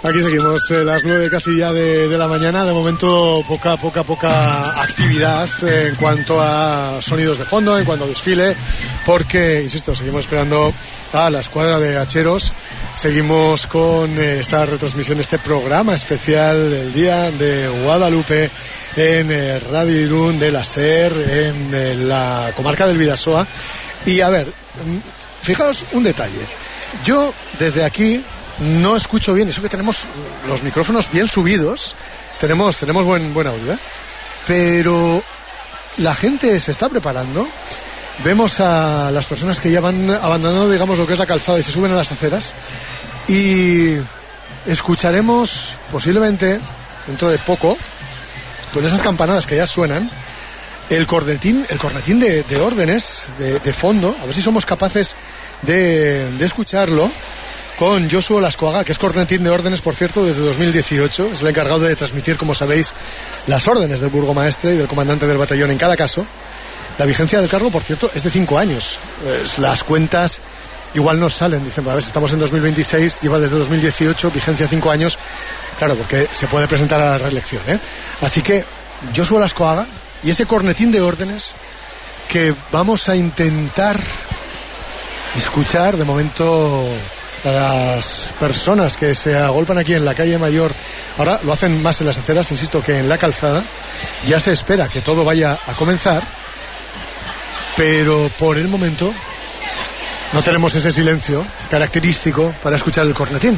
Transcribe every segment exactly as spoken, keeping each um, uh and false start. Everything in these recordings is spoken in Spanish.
Aquí seguimos, eh, las nueve casi ya de, de la mañana. De momento poca, poca, poca actividad eh, en cuanto a sonidos de fondo, en cuanto a desfile, porque, insisto, seguimos esperando a la escuadra de hacheros. Seguimos con eh, esta retransmisión, este programa especial del Día de Guadalupe en eh, Radio Irún de la SER, en eh, la comarca del Bidasoa. Y a ver, fijaos un detalle. Yo desde aquí no escucho bien, eso que tenemos los micrófonos bien subidos, tenemos, tenemos buen, buen audio, ¿eh? Pero la gente se está preparando. Vemos a las personas que ya van abandonando, digamos, lo que es la calzada y se suben a las aceras, y escucharemos posiblemente dentro de poco, con esas campanadas que ya suenan, el cornetín, el cornetín de, de órdenes de, de fondo. A ver si somos capaces de, de escucharlo con Josué Lascoaga, que es cornetín de órdenes, por cierto, desde dos mil dieciocho. Es el encargado de transmitir, como sabéis, las órdenes del burgomaestre y del comandante del batallón en cada caso. La vigencia del cargo, por cierto, es de cinco años. Pues las cuentas igual nos salen. Dicen, a ver, estamos en dos mil veintiséis, lleva desde dos mil dieciocho, vigencia cinco años. Claro, porque se puede presentar a la reelección, ¿eh? Así que Josué Lascoaga y ese cornetín de órdenes que vamos a intentar escuchar de momento. Las personas que se agolpan aquí en la calle Mayor, ahora lo hacen más en las aceras, insisto, que en la calzada. Ya se espera que todo vaya a comenzar, pero por el momento no tenemos ese silencio característico para escuchar el cornetín.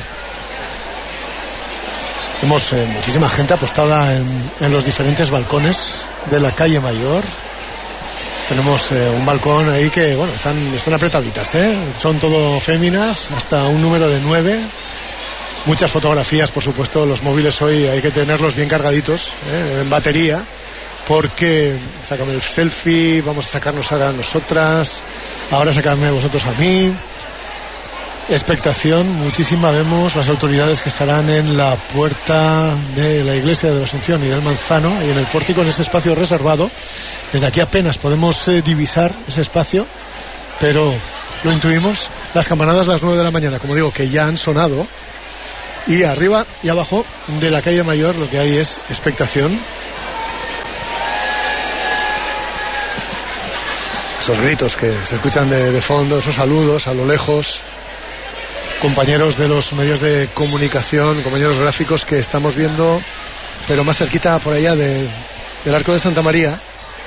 Tenemos eh, muchísima gente apostada en, en los diferentes balcones de la calle Mayor. Tenemos eh, un balcón ahí que, bueno, están, están apretaditas, ¿eh? Son todo féminas, hasta un número de nueve. Muchas fotografías, por supuesto. Los móviles hoy hay que tenerlos bien cargaditos, ¿eh? En batería, porque sácame el selfie, vamos a sacarnos ahora a nosotras, ahora sacadme vosotros a mí. Expectación muchísima, vemos las autoridades que estarán en la puerta de la iglesia de la Asunción y del Manzano, y en el pórtico, en ese espacio reservado. Desde aquí apenas podemos eh, divisar ese espacio, pero lo intuimos. Las campanadas a las nueve de la mañana, como digo, que ya han sonado, y arriba y abajo de la calle Mayor lo que hay es expectación. Esos gritos que se escuchan de, de fondo, esos saludos a lo lejos. Compañeros de los medios de comunicación, compañeros gráficos que estamos viendo, pero más cerquita por allá de, del Arco de Santa María,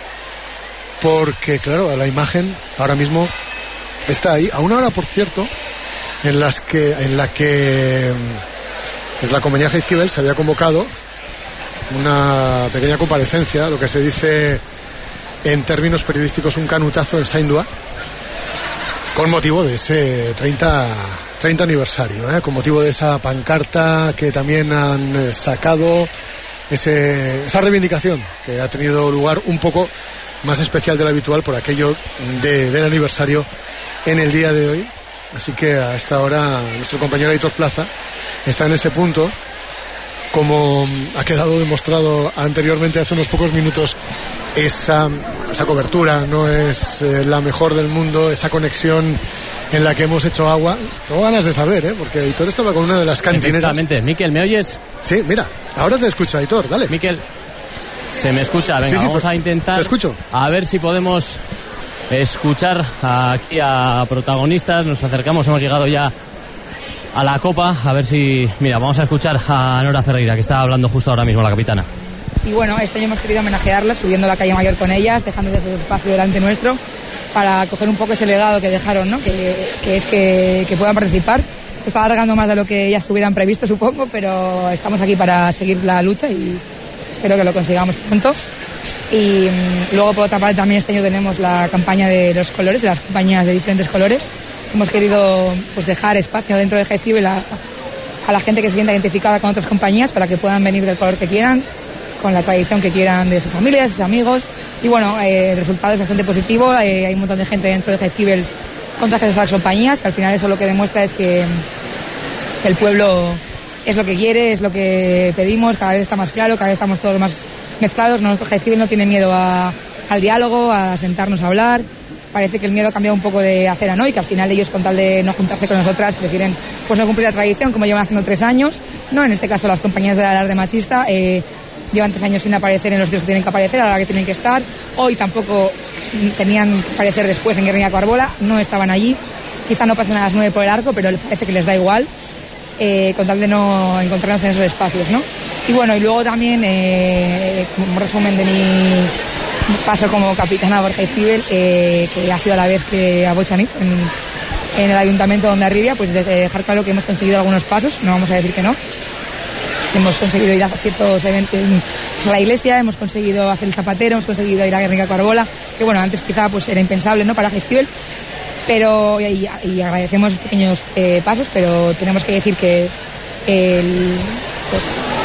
porque claro, la imagen ahora mismo está ahí, a una hora, por cierto, en las que en la que desde la compañía Jaizkibel se había convocado una pequeña comparecencia, lo que se dice en términos periodísticos un canutazo en Saindua, con motivo de ese treinta aniversario, ¿eh? Con motivo de esa pancarta que también han eh, sacado, ese, esa reivindicación que ha tenido lugar un poco más especial de lo habitual por aquello de, del aniversario en el día de hoy. Así que a esta hora nuestro compañero Aitor Plaza está en ese punto, como ha quedado demostrado anteriormente hace unos pocos minutos. Esa, esa cobertura no es eh, la mejor del mundo, esa conexión en la que hemos hecho agua. Tengo ganas de saber, ¿eh? Porque Aitor estaba con una de las cantineras. Efectivamente. Miquel, ¿me oyes? Sí, mira, ahora te escucho, Aitor, dale. Miquel, se me escucha, venga, sí, sí, vamos pues, a intentar. Te escucho. A ver si podemos escuchar aquí a protagonistas. Nos acercamos, hemos llegado ya a la copa, a ver si... Mira, vamos a escuchar a Nora Ferreira, que está hablando justo ahora mismo, la capitana. Y bueno, este año hemos querido homenajearlas subiendo la calle Mayor con ellas, dejándoles su espacio delante nuestro, para coger un poco ese legado que dejaron, ¿no? Que, que es que, que puedan participar. Se está alargando más de lo que ellas hubieran previsto, supongo, pero estamos aquí para seguir la lucha y espero que lo consigamos pronto. Y mmm, luego, por otra parte, también este año tenemos la campaña de los colores, de las compañías de diferentes colores. Hemos querido pues dejar espacio dentro de Jaizkibel a, a la gente que se sienta identificada con otras compañías para que puedan venir del color que quieran, con la tradición que quieran de sus familias, sus amigos. Y bueno, eh, el resultado es bastante positivo. Eh, hay un montón de gente dentro de Jaizkibel con trajes de las compañías. Al final eso lo que demuestra es que, que el pueblo es lo que quiere, es lo que pedimos. Cada vez está más claro, cada vez estamos todos más mezclados. No, Jaizkibel no tiene miedo a, al diálogo, a sentarnos a hablar, parece que el miedo ha cambiado un poco de acera, ¿no? Y que al final ellos, con tal de no juntarse con nosotras, prefieren pues no cumplir la tradición, como llevan haciendo tres años, ¿no? En este caso las compañías de alarde machista eh, llevan tres años sin aparecer en los días que tienen que aparecer, a la hora que tienen que estar. Hoy tampoco tenían que aparecer después en Guernica Coarbola, no estaban allí. Quizá no pasen a las nueve por el arco, pero parece que les da igual, eh, con tal de no encontrarnos en esos espacios, ¿no? Y bueno, y luego también, eh, como resumen de mi paso como capitana por Jaizkibel, eh, que ha sido a la vez que a Botxanitz en, en el ayuntamiento de Hondarribia, pues de dejar claro que hemos conseguido algunos pasos, no vamos a decir que no. Hemos conseguido ir a ciertos eventos, pues a la iglesia, hemos conseguido hacer el zapatero, hemos conseguido ir a Guernica Coarbola, que bueno, antes quizá pues era impensable, ¿no?, para Jaizkibel, pero y, y agradecemos los pequeños eh, pasos, pero tenemos que decir que el, pues,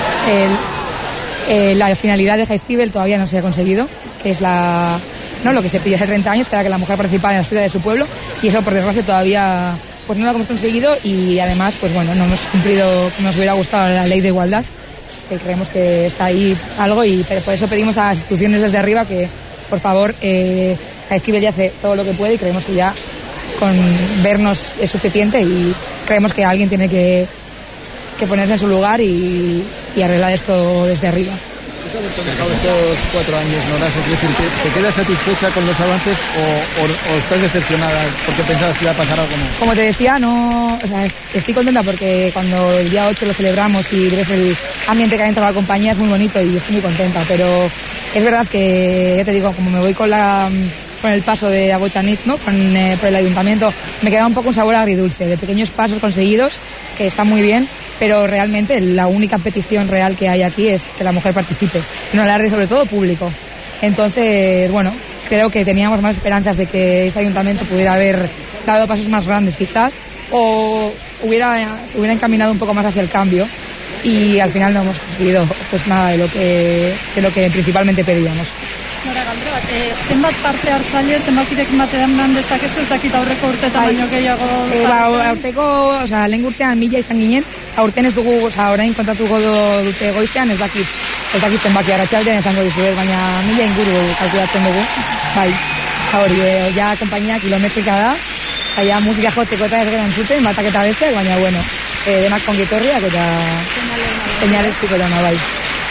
el, el, la finalidad de Jaizkibel todavía no se ha conseguido, que es la, ¿no?, lo que se pidió hace treinta años, que era que la mujer participara en la vida de su pueblo, y eso por desgracia todavía pues no lo hemos conseguido, y además pues bueno, no hemos cumplido como nos hubiera gustado la ley de igualdad, que creemos que está ahí algo, y pero por eso pedimos a las instituciones desde arriba que por favor eh, Jaizkibel ya hace todo lo que puede, y creemos que ya con vernos es suficiente, y creemos que alguien tiene que, que ponerse en su lugar y, y arreglar esto desde arriba. Estos cuatro años, Nora, es decir, ¿te, ¿te quedas satisfecha con los avances o, o, o estás decepcionada porque pensabas que iba a pasar algo más? Como te decía, no, o sea, estoy contenta porque cuando el día ocho lo celebramos y ves el ambiente que ha dentro de la compañía es muy bonito y estoy muy contenta, pero es verdad que, ya te digo, como me voy con la con el paso de Botxanitz, ¿no?, con, eh, por el ayuntamiento, me queda un poco un sabor agridulce, de pequeños pasos conseguidos, que están muy bien, pero realmente la única petición real que hay aquí es que la mujer participe, en un alarde sobre todo público. Entonces, bueno, creo que teníamos más esperanzas de que este ayuntamiento pudiera haber dado pasos más grandes quizás, o hubiera, se hubiera encaminado un poco más hacia el cambio, y al final no hemos conseguido pues nada de lo que, de lo que principalmente pedíamos. Nora, galdera bat, eh, zenbat parte hartzaile, zenbakirekin batean eman dezakezu, ez dakit aurreko urteetan baino gehiago... E, ba, aurteko, oza, lehen urtean mila izan ginen, aurten ez dugu, oza, orain kontatuko dute goizean, ez dakit, ez dakit zenbaki arratsaldean izango dizuet, baina mila inguru kalkulatzen dugu, bai, hori, e, ja kompainia kilometrika da, ja musika joteko eta ez geran zuten, batak eta besteak, baina, bueno, e, denak kongitorriak eta señales zikorona, bai.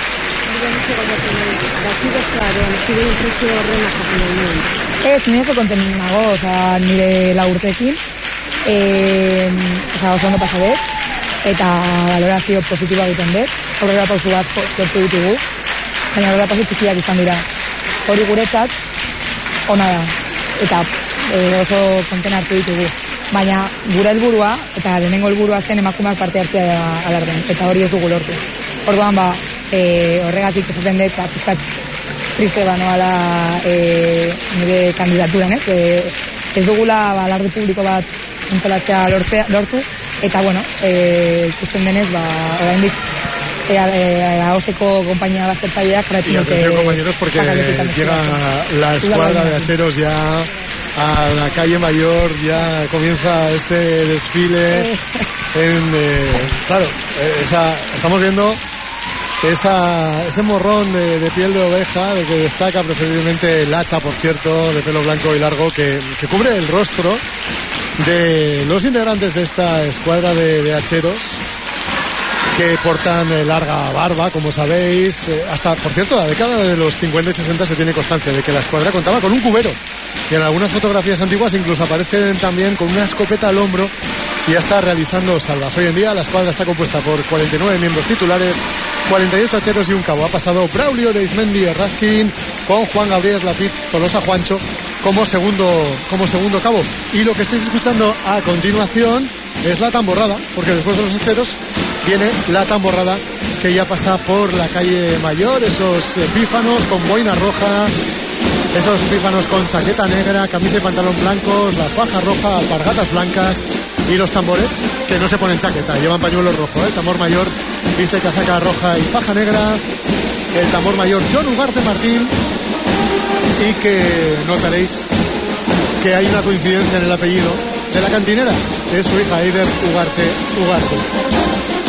Ez, nire oso konten nago, oza, nire lagurtekin, e, oza, oso ondo pasa dut, eta valorazio positiboa egiten dut, aurrera pausu bat lortu ditugu, baina aurrera pausu txikiak izan dira. Hori guretzat, ona da, eta e, oso konten hartu ditugu. Baina gure helburua, eta lehenengo helburua zen emakumeak parte hartzea alardean, eta hori ez dugu lortu. Orduan, ba, E, horregatik esaten dut, ba, pizkat triste banoala e, nire kandidaturan, ez? E, ez dugula ba, alarde publiko bat antolatzea lortzea, lortu, eta bueno, e, ikusten denez, ba, oraindik e, e, ahoseko kompainia baztertzaileak jarraitzen dute. Y atención, compañeros, porque llega la escuadra de hacheros ya a la calle Mayor, ya comienza ese desfile en, eh, claro, esa, estamos viendo Esa, ese morrón de, de piel de oveja, de que destaca preferiblemente el hacha, por cierto, de pelo blanco y largo, que, que cubre el rostro de los integrantes de esta escuadra de, de hacheros, que portan eh, larga barba, como sabéis. Eh, hasta, por cierto, la década de los cincuenta y sesenta se tiene constancia de que la escuadra contaba con un cubero, y en algunas fotografías antiguas incluso aparecen también con una escopeta al hombro, y ya está realizando salvas. Hoy en día la escuadra está compuesta por cuarenta y nueve miembros titulares, cuarenta y ocho hacheros y un cabo. Ha pasado Braulio de Ismendi Erraskin con Juan Gabriel Lapitz Tolosa Juancho como segundo, como segundo cabo. Y lo que estáis escuchando a continuación es la tamborrada, porque después de los hacheros viene la tamborrada, que ya pasa por la calle Mayor, esos pífanos con boina roja, esos pífanos con chaqueta negra, camisa y pantalón blancos, la faja roja, alpargatas blancas, y los tambores, que no se ponen chaqueta, llevan pañuelo rojo, ¿eh? El tambor mayor viste casaca roja y faja negra, el tambor mayor John Ugarte Martín, y que notaréis que hay una coincidencia en el apellido de la cantinera, es su hija Eider Ugarte Ugarte.